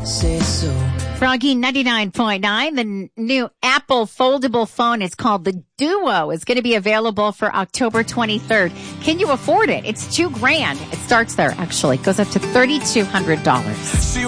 say so. Froggy 99.9, the new Apple foldable phone is called the Duo. It's going to be available for October 23rd. Can you afford it? It's $2,000. It starts there, actually. It goes up to $3,200.